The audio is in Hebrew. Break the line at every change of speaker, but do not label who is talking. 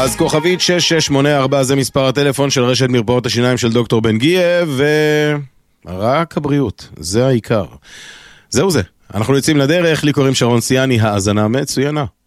אז כוכבית 6684 זה מספר הטלפון של רשת מרפאות השיניים של דוקטור בן גייב, ורק הבריאות, זה העיקר. זהו זה, אנחנו יוצאים לדרך, לי קוראים שרון סיאני, האזנה מצוינה.